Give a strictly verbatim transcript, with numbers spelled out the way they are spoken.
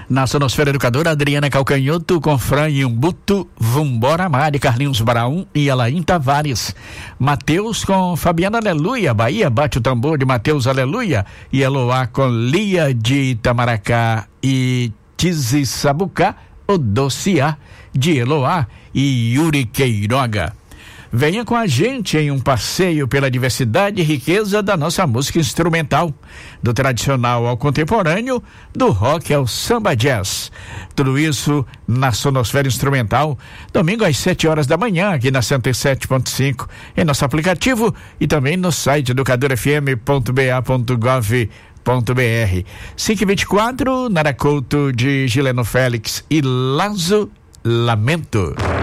Na Sonosfera Educadora, Adriana Calcanhoto com Fran e Umbuto, Vambora Mari, Carlinhos Braun e Alain Tavares. Mateus com Fabiana Aleluia, Bahia, bate o tambor de Mateus Aleluia. E Eloá com Lia de Itamaracá e Tizi Sabucá, Odociá de Eloá e Yuri Queiroga. Venha com a gente em um passeio pela diversidade e riqueza da nossa música instrumental, do tradicional ao contemporâneo, do rock ao samba jazz. Tudo isso na Sonosfera Instrumental, domingo às sete horas da manhã, aqui na cento e sete ponto cinco, em nosso aplicativo e também no site educador f m ponto b a ponto gov ponto b r. cinco e vinte e quatro, Nara Couto de Gileno Félix e Lazo Lamento.